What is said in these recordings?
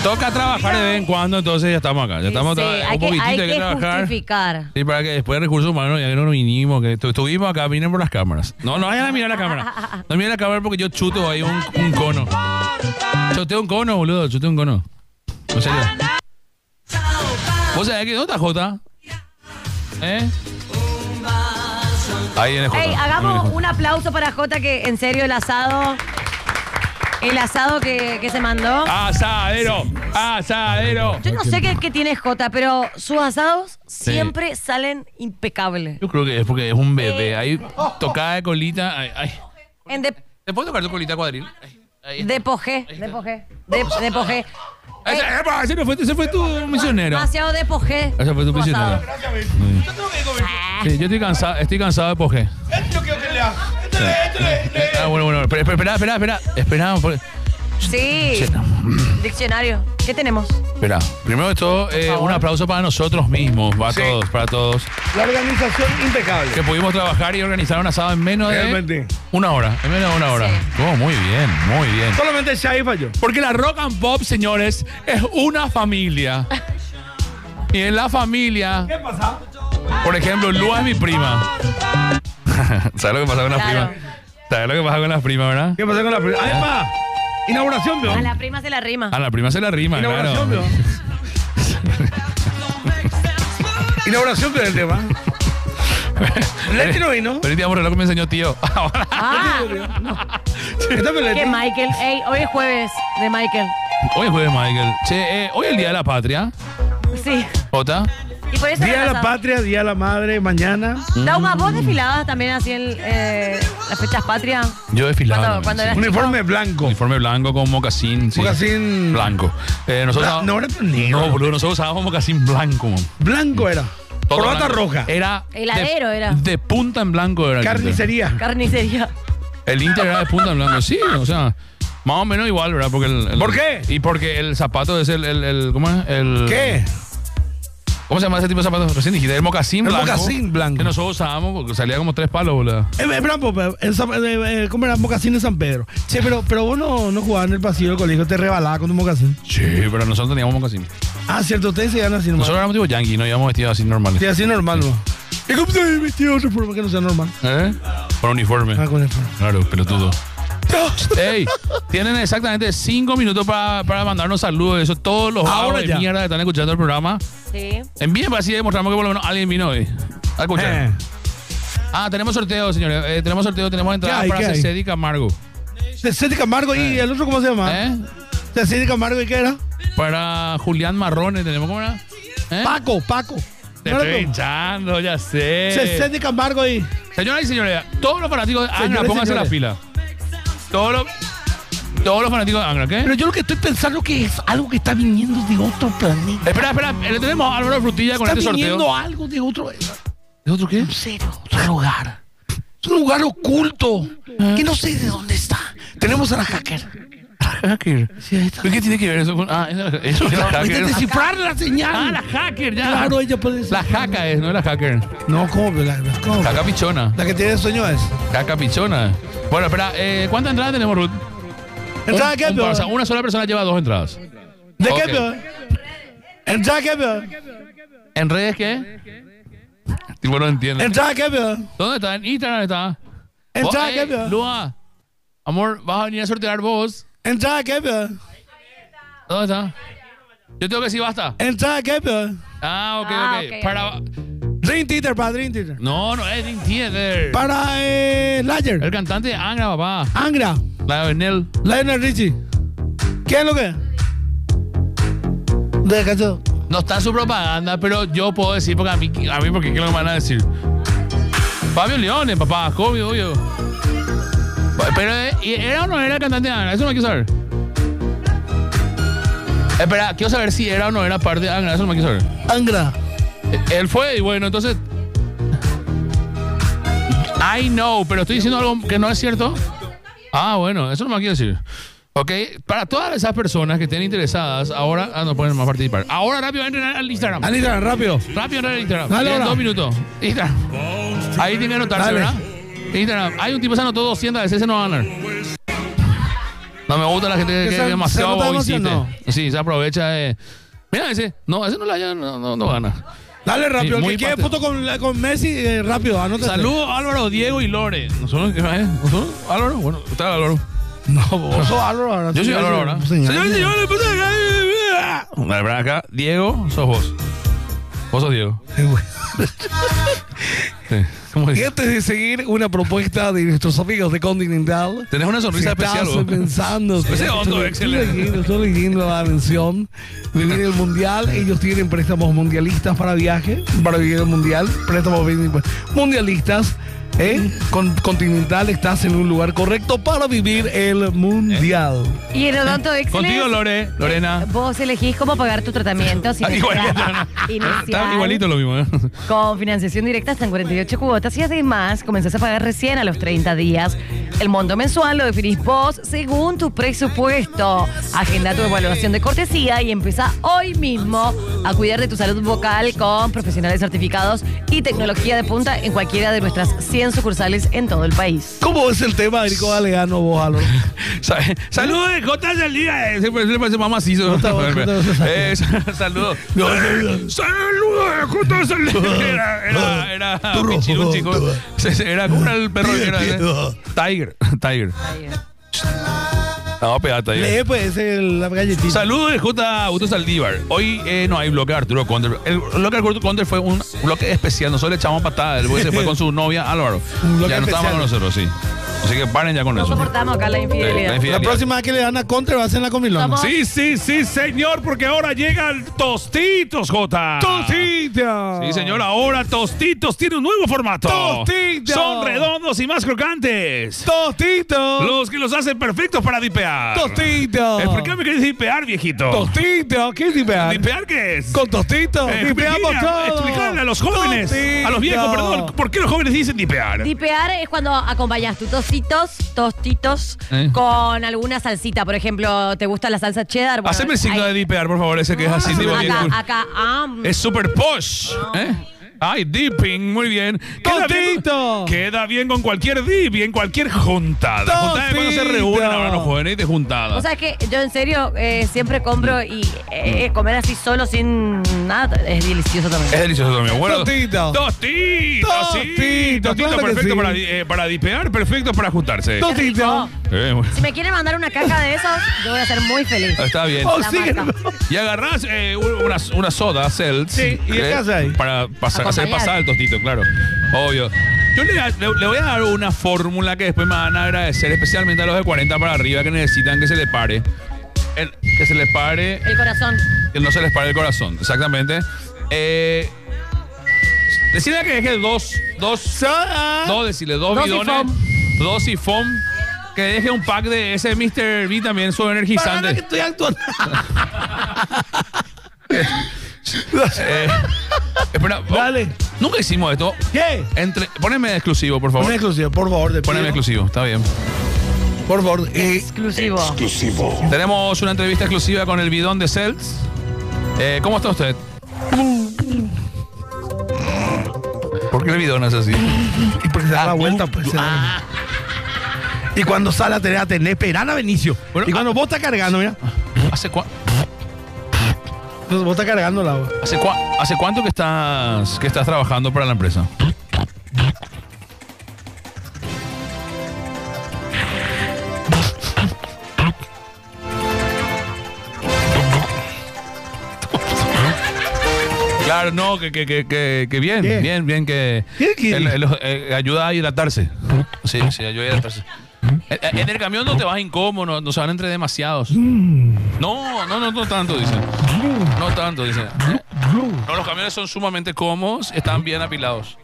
Toca trabajar de vez en cuando, entonces ya estamos acá. Ya estamos hay que trabajar. Justificar. Sí, para que después de recursos humanos ya que no nos vinimos, que estuvimos acá, vienen por las cámaras. No vayan a mirar la cámara. No miren la cámara porque yo chuto ahí un cono. Chuteo un cono, boludo, chuteo un cono. En serio. ¿Vos sabés que dónde está Jota? Ahí viene Jota. Hey, hagamos un aplauso para Jota, que en serio el asado que se mandó. ¡Asadero! Yo no sé qué tiene Jota, pero sus asados siempre salen impecables. Yo creo que es porque es un bebé. Ahí tocada de colita. ¿Te puedo tocar tu colita cuadril? De pojé. Ese fue tu misionero. Demasiado de pojé. Ese fue tu misionero. Sí, yo estoy cansado de pojé. Yo quiero que le haga. Bueno. Espera. Sí. Diccionario. ¿Qué tenemos? Espera. Primero de todo, un aplauso para nosotros mismos, para todos. La organización impecable. Que pudimos trabajar y organizar un asado en menos de una hora. En menos de una hora. Sí. Oh, muy bien. Solamente Shai falló. Porque la Rock and Pop, señores, es una familia. Y en la familia, ¿Qué pasa? por ejemplo, Lua es mi prima. ¿Sabes lo que pasa con las primas? ¿Sabes lo que pasa con las primas, verdad? ¿Qué pasa con la prima? ¡Además! Inauguración, veo. A la prima se la rima. A la prima se la rima, claro. Inauguración, veo. Inauguración, veo el tema. Leti no vino. Pero el día lo que me enseñó tío. Que Michael. Ey, hoy es jueves de Michael. Hoy es jueves, Michael. Che, hoy es el Día de la Patria. Sí. ¿Jota? Y por eso Día de la Patria, Día de la Madre, mañana. Dauma, ¿vos desfilabas también así en las fechas patrias? Yo desfilaba. Cuando eras Uniforme blanco. Uniforme blanco con mocasín. Sí. Mocasín blanco. Nosotros no era tan negro. No, boludo, nosotros usábamos mocasín blanco, man. Blanco era. Todo Corbata blanco. roja. Era. Heladero era. De punta en blanco era. Carnicería. Carnicería. El Inter era de punta en blanco. Sí, o sea. Más o menos igual, ¿verdad? Porque ¿Por qué? Y porque el zapato es ¿cómo es? ¿Qué? ¿Cómo se llama ese tipo de zapatos? Recién dijiste, el mocasín blanco. El mocasín blanco. Que nosotros usábamos porque salía como 3 palos, boludo. ¿Cómo era? Mocasín de San Pedro. Che, pero vos no jugabas en el pasillo del colegio, te rebalabas con tu mocasín. Sí, pero nosotros teníamos mocasín. Ah, cierto, ustedes se iban así normal. Nosotros éramos tipo yankee, no íbamos vestidos así normales. Sí, así normal, ¿no? ¿Y cómo te vestido de otra forma que no sea normal? Con uniforme. Ah, con uniforme. Claro, pelotudo. Ey, tienen exactamente 5 minutos para mandarnos saludos. Eso, todos los Ahora de ya. mierda que están escuchando el programa. Sí. Envíen para así demostramos que por lo menos alguien vino hoy. A escuchar. Tenemos sorteo, señores. Tenemos entradas para Cecedi Camargo. Cecedi Camargo y el otro, ¿cómo se llama? Cecedi Camargo, ¿y qué era? Para Julián Marrones, tenemos, ¿cómo era? Paco. Te estoy hinchando, ya sé. Cecedi Camargo y... Señoras y señores, todos los fanáticos de Angra, pónganse la fila. Todos los fanáticos de Angra, ¿qué? Pero yo lo que estoy pensando que es algo que está viniendo de otro planeta. Espera, le tenemos a Álvaro Frutilla con este sorteo. Está viniendo algo de otro... ¿De otro qué? En serio, otro lugar. Es un lugar oculto. Que no sé de dónde está. Tenemos a la hacker. ¿Hacker? Sí, ahí está. ¿Pero qué tiene que ver eso con...? Eso es la Hay que hacker. descifrar la señal. La hacker, ya. Claro, ella puede ser. La jaca es, no es la hacker. No, ¿cómo? ¿Cómo? Jaca pichona. La que tiene sueño es. Jaca pichona. Bueno, espera, ¿cuántas entradas tenemos, Ruth? ¿Entrada de qué, peor? O sea, una sola persona lleva 2 entradas. ¿De Ok. qué, peor? ¿Entrada de qué, peor? ¿En redes qué? Tipo, no entiendo. ¿Entrada de qué, peor? ¿Dónde está? En Instagram está. ¿Entrada de qué, peor? Lua, amor, vas a venir a sortear vos. ¿Entrada de qué, peor? ¿Dónde está? Yo tengo que decir basta. ¿Entrada de qué, peor? Ok. Para... Dream Theater, para Dream Theater. No es Dream Theater. Para Lager. El cantante de Angra, papá. Angra. La Bernel. Lionel Richie. ¿Qué es lo que es? ¿De qué? No está en su propaganda, pero yo puedo decir porque a mí porque ¿qué es lo que me van a decir? Fabio Leone, papá, obvio. Pero ¿era o no era el cantante de Angra? Eso no quiero saber. Espera, quiero saber si era o no era parte de Angra. Eso no me quiero saber. Angra. Él fue y bueno, entonces... I know, pero estoy diciendo algo que no es cierto. Bueno, eso no me quiero decir. Ok, para todas esas personas que estén interesadas, ahora no pueden más participar. Ahora rápido entren al Instagram. Al Instagram, rápido. Rápido entren al Instagram. Dale, Tienen ahora. 2 minutos. Instagram. Ahí tienen que anotarse, Dale. ¿verdad? Instagram. Hay un tipo que se anotó 200 veces, ese no va a ganar. No me gusta la gente que es demasiado nota boicite. demasiado, Sí, se aprovecha de... Mira ese. No, ese no gana. Dale rápido, Sí, el muy que quiere foto con Messi, rápido, anótate. Saludos Álvaro, Diego y Lore. ¿Nosotros Álvaro? Bueno, está Álvaro. No, vos sos Álvaro ahora. Yo soy Álvaro ahora. Señores, Señores, la verdad acá, Diego, sos vos. Vos sos Diego. Sí. ¿Cómo Y dices? antes de seguir una propuesta de nuestros amigos de Continental, Tenés una sonrisa si estás especial, vos. pensando, Ese hondo, excelente. estoy leyendo la mención, vivir el mundial, ellos tienen préstamos mundialistas para viaje, para vivir el mundial, préstamos mundialistas. Con Continental estás en un lugar correcto para vivir el mundial. Y en Odonto Excellence, Contigo, Lorena. vos elegís cómo pagar tu tratamiento. Si Igualito, inicial, igualito lo mismo, ¿eh? con financiación directa hasta en 48 cuotas y además comenzás a pagar recién a los 30 días. El monto mensual lo definís vos según tu presupuesto. Agenda tu evaluación de cortesía y empieza hoy mismo a cuidar de tu salud vocal con profesionales certificados y tecnología de punta en cualquiera de nuestras 100 sucursales en todo el país. ¿Cómo es el tema, Erico Galeano, vos, Álvaro? Saludos de Jotas del día. Siempre le parece más macizo. Saludos. Saludos de Jotas del día. Era Pichirun, chico. Era como el perro que era. Tiger. No, pegate ahí. Lee, pues, la galletita. Saludos de J. Augusto Saldívar. Hoy no hay bloque de Arturo Conter. El bloque de Arturo Conter fue un bloque especial. Nosotros le echamos patada. El güey se fue con su novia Álvaro. Ya no estaba con nosotros, sí. Así que paren ya con No eso. soportamos acá la infidelidad. La próxima vez que le dan a Contra va a ser en la comilona. Somos- Sí, señor, porque ahora llegan Tostitos, J. ¡Tostitos! Sí, señor, ahora Tostitos tiene un nuevo formato. ¡Tostitos! Son redondos y más crocantes. ¡Tostitos! Los que los hacen perfectos para dipear. ¡Tostitos! ¿Por qué me querés dipear, viejito? ¡Tostitos! ¿Qué es dipear? ¿Dipear qué es? Con tostitos. Dipeamos Virginia, todo. explicarle a los jóvenes, a los viejos, perdón, ¿por qué los jóvenes dicen dipear? Dipear es cuando acompañas tus tostitos con alguna salsita. Por ejemplo, ¿te gusta la salsa cheddar? Bueno, Haceme el signo ahí- de dipear, por favor, ese que es así. tipo bien cool. Acá. Es super posh. Ay, dipping, muy bien. Tostito. Queda bien con cualquier dip y en cualquier juntada. Juntada de cuando se Tostito. reúnen ahora los jóvenes de juntada. O sea, es que yo en serio siempre compro y comer así solo sin nada es delicioso también. Es delicioso también. Bueno, Tostito. Tostito, sí. Tostito, Tostito, claro que perfecto sí. para dipear, perfecto para juntarse. Tostito. Bueno. Si me quieren mandar una caja de esos, yo voy a ser muy feliz. Está bien. Oh, La sí. marca. Y agarrás una soda, Cells. Sí, ¿y qué haces ahí? Para hacer pasar el tostito, claro. Obvio. Yo le voy a dar una fórmula que después me van a agradecer, especialmente a los de 40 para arriba que necesitan que se les pare. Que se les pare. El corazón. Que no se les pare el corazón, exactamente. Decirle que deje dos bidones. Dosifom. Que deje un pack de ese Mr. B también, su Para que energizante. estoy actuando. Espera, Dale. nunca hicimos esto. ¿Qué? Poneme exclusivo, por favor. Una exclusiva, por favor. te Poneme pido. exclusivo, está bien. Por favor. Exclusivo. Tenemos una entrevista exclusiva con el bidón de Cells. ¿Cómo está usted? ¿Por qué el bidón es así? Y porque se da la vuelta, pues. se da la vuelta. Y cuando sale a tener perana, Benicio. Bueno, Y cuando vos estás cargando, mira. ¿Hace Entonces vos estás cargando la agua. ¿Hace cuánto que estás trabajando para la empresa? Claro, no, que bien, ¿Qué? bien, que ¿Qué quiere? ayuda a hidratarse. Sí, ayuda a hidratarse. En el camión no te vas incómodo, no se van entre demasiados. No tanto, dice. No tanto, dice. No, los camiones son sumamente cómodos, están bien apilados.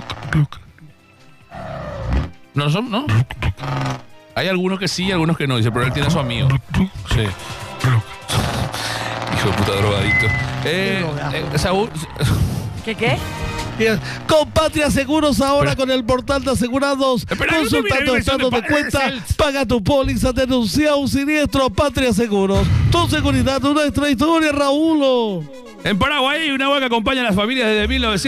No. Hay algunos que sí y algunos que no, dice, pero él tiene a su amigo. Sí. Hijo de puta drogadicto. Saúl. ¿Qué? Bien. Con Patria Seguros ahora Espera. con el portal de asegurados. Espera, yo Consulta terminé tu mi versión estado de de cuenta, Cells. paga tu póliza, denuncia un siniestro. Patria Seguros. Tu seguridad, nuestra historia, Raúl. En Paraguay hay un agua que acompaña a las familias desde 1900.